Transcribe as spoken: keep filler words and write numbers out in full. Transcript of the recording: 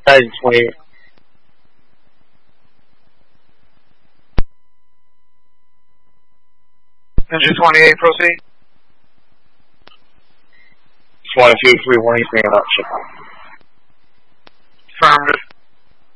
Engine twenty-eight. Engine twenty-eight, proceed. twenty-two, three one, stand up, ship. Affirmative.